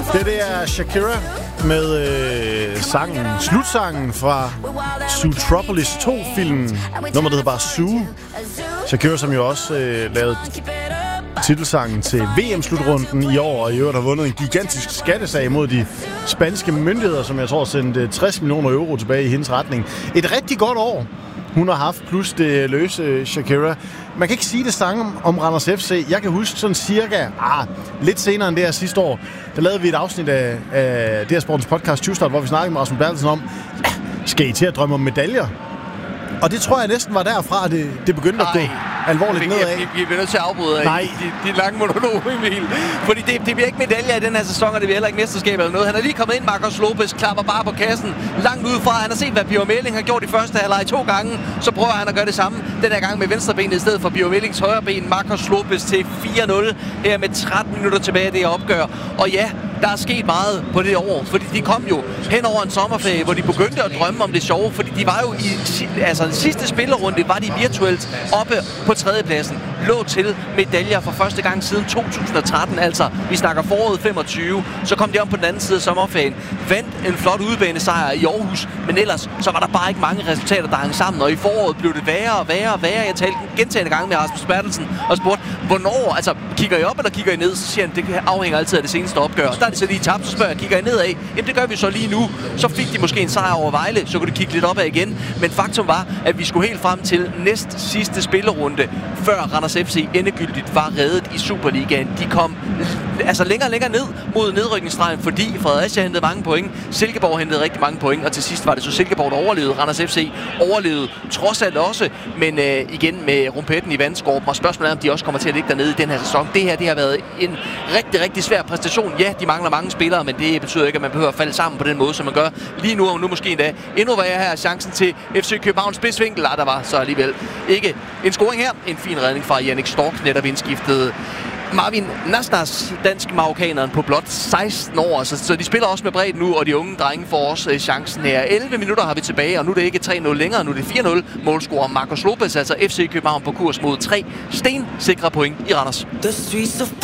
Det er Shakira med slutsangen fra Zootropolis 2-filmen. Nummeret hedder bare Zoo. Shakira, som jo også lavede titelsangen til VM-slutrunden i år, og i øvrigt har vundet en gigantisk skattesag mod de spanske myndigheder, som jeg tror sendte 60 millioner euro tilbage i hendes retning. Et rigtig godt år, hun har haft, plus det løse Shakira. Man kan ikke sige det samme om Randers FC. Jeg kan huske sådan cirka, lidt senere end det her sidste år, der lavede vi et afsnit af det her Sportens podcast 20 Start, hvor vi snakkede med Rasmus Bertelsen om, skal I til at drømme om medaljer? Og det tror jeg næsten var derfra, det begyndte at gå alvorligt nedad. Vi bliver nødt til at afbryde de lange monologer, Emil. Fordi det bliver ikke medaljer i den her sæson, og det bliver heller ikke mesterskab eller noget. Han er lige kommet ind, Marcos Lopez, klapper bare på kassen, langt udefra. Han har set, hvad Bjørn Melling har gjort i første halvleg 2 gange. Så prøver han at gøre det samme den her gang med venstrebenet i stedet for Bjørn Mellings højre ben. Marcos Lopez til 4-0 her med 13 minutter tilbage af det her opgør. Og ja, der er sket meget på det år, fordi de kom jo hen over en sommerferie, hvor de begyndte at drømme om det sjove, fordi de var jo i den sidste spillerunde, var de virtuelt oppe på 3. pladsen. Lå til medaljer for første gang siden 2013, altså vi snakker foråret 25, så kom de om på den anden side af sommerferien, vandt en flot udebanesejr i Aarhus, men ellers så var der bare ikke mange resultater, der hang sammen, og i foråret blev det værre og værre og værre. Jeg talte gentagne gange med Rasmus Bertelsen og spurgte, hvornår, altså kigger I op eller kigger I ned? Så siger han, det afhænger altid af det seneste opgør. Der er det så lige tabt, så spørger jeg, kigger I nedad? Jamen det gør vi så lige nu. Så fik de måske en sejr over Vejle, så kunne de kigge lidt opad igen. Men faktum var, at vi skulle helt frem til næst sidste spillerunde, før Randers FC endegyldigt var reddet i Superligaen. De kom længere og længere ned mod nedrykningsstregen, fordi Fredericia hentede mange point, Silkeborg hentede rigtig mange point, og til sidst var det så Silkeborg, der overlevede. Randers FC overlevede trods alt også, men igen med rumpetten i vandskorben, og spørgsmålet er, om de også kommer til at ligge dernede i den her sæson. Det har været en rigtig, rigtig svær præstation. Ja, de mangler mange spillere, men det betyder ikke, at man behøver at falde sammen på den måde, som man gør lige nu, og nu måske endda endnu værre her chancen til FC Københavns spidsvinkel. Der var så alligevel ikke en scoring her. En fin redning fra Jannik Stork, netop indskiftet Marvin Nastas, dansk-marokkaneren på blot 16 år. Så de spiller også med bredt nu, og de unge drenge får også chancen her. 11 minutter har vi tilbage, og nu er det ikke 3-0 længere, nu er det 4-0. Målscorer Marcos Lopez, altså FC København på kurs mod 3 stensikre point i Randers.